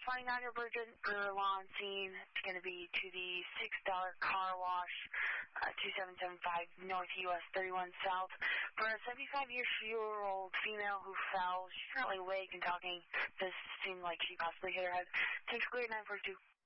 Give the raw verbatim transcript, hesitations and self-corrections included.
finding out your Bridget lawn scene. It's going to be to the six dollar car wash, uh, two seven seven five North U S thirty-one South, for a seventy-five-year-old female who fell. She's currently awake and talking. This seemed like she possibly hit her head. Takes clear nine four two.